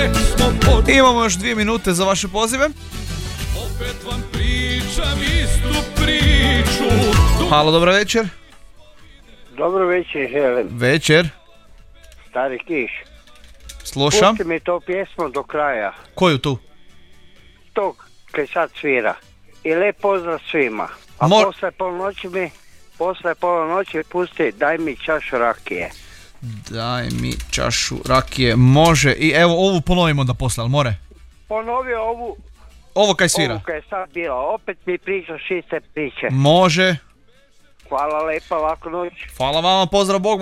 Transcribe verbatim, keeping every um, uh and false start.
Imamo još dvije minute za vaše pozive. Opet vam pričam istu priču. Halo, dobro večer. Dobro večer, želim. Večer. Stari Kiš. Slušam. Pusti mi to pjesmu do kraja. Koju tu? Tog kaj sad svira. I lep pozdrav svima. A Mor... posle polnoći mi, posle polnoći pusti Daj mi čašu rakije. Daj mi čašu rakije. Može. I evo ovu ponovimo da posle, ali more? Ponovio ovu. Ovo kaj svira? Ovu kaj je sad bila. Opet mi pričaš iste priče. Može. Hvala lepa, laku noć. Hvala vama, pozdrav, Bog.